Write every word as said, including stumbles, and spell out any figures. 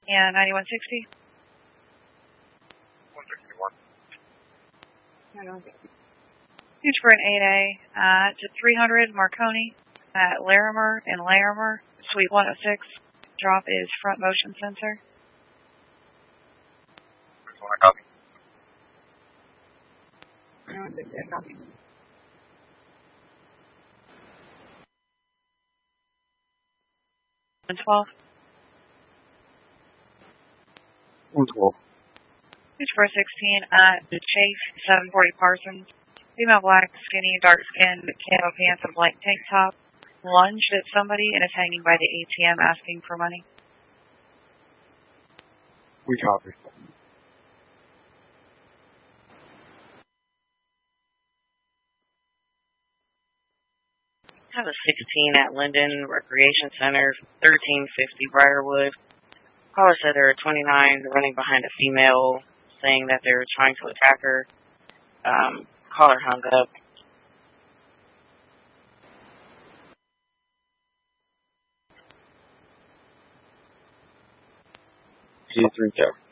Yeah, ninety-one sixty. one sixty-one. Huge for an eight A uh, to three hundred Marconi at Larimer and Larimer, Suite one oh six. Drop is front motion sensor. Which one I copy? Copy. one twelve. one twelve. Huge for a sixteen at the Chase, seven forty Parsons. Female black, skinny, dark skin, camo pants, and blank tank top. Lunged at somebody and is hanging by the A T M asking for money. We copy. Have a sixteen at Linden Recreation Center, thirteen fifty Briarwood. Caller said they're twenty-nine, running behind a female, saying that they're trying to attack her. Um, caller hung up. G three K.